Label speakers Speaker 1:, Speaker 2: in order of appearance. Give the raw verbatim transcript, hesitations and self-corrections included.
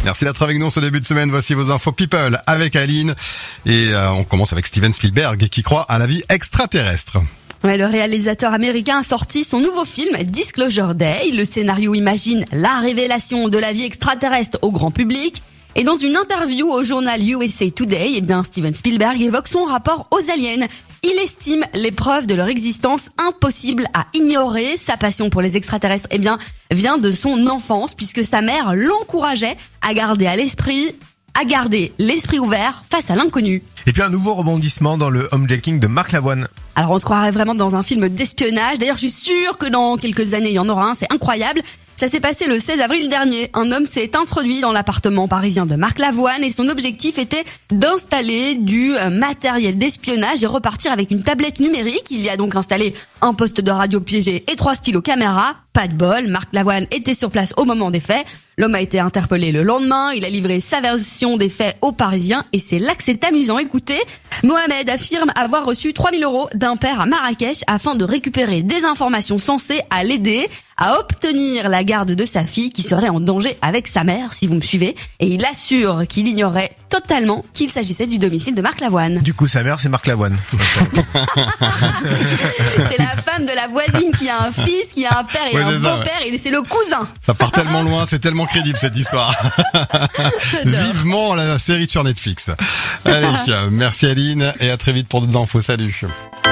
Speaker 1: Merci d'être avec nous ce début de semaine. Voici vos infos people avec Aline. Et euh, on commence avec Steven Spielberg qui croit à la vie extraterrestre.
Speaker 2: Ouais, le réalisateur américain a sorti son nouveau film Disclosure Day. Le scénario imagine la révélation de la vie extraterrestre au grand public. Et dans une interview au journal U S A Today, eh bien, Steven Spielberg évoque son rapport aux aliens. Il estime les preuves de leur existence impossibles à ignorer. Sa passion pour les extraterrestres, eh bien, vient de son enfance puisque sa mère l'encourageait à garder à l'esprit, à garder l'esprit ouvert face à l'inconnu.
Speaker 3: Et puis un nouveau rebondissement dans le homejacking de Marc Lavoine.
Speaker 2: Alors on se croirait vraiment dans un film d'espionnage. D'ailleurs, je suis sûre que dans quelques années, il y en aura un. C'est incroyable. Ça s'est passé le seize avril dernier. Un homme s'est introduit dans l'appartement parisien de Marc Lavoine et son objectif était d'installer du matériel d'espionnage et repartir avec une tablette numérique. Il y a donc installé un poste de radio piégé et trois stylos caméra. Pas de bol, Marc Lavoine était sur place au moment des faits. L'homme a été interpellé le lendemain. Il a livré sa version des faits aux Parisiens et c'est là que c'est amusant. Écoutez, Mohamed affirme avoir reçu trois mille euros d'un père à Marrakech afin de récupérer des informations censées à l'aider à obtenir la garde de sa fille qui serait en danger avec sa mère, si vous me suivez. Et il assure qu'il ignorait totalement qu'il s'agissait du domicile de Marc Lavoine.
Speaker 3: Du coup, sa mère, c'est Marc Lavoine.
Speaker 2: C'est la femme de la voisine qui a un fils, qui a un père et
Speaker 1: ouais,
Speaker 2: un
Speaker 1: ça,
Speaker 2: beau-père,
Speaker 1: ouais.
Speaker 2: et c'est le cousin.
Speaker 1: Ça part tellement loin, c'est tellement crédible cette histoire. Vivement la série sur Netflix. Allez, merci Aline et à très vite pour d'autres infos. Salut.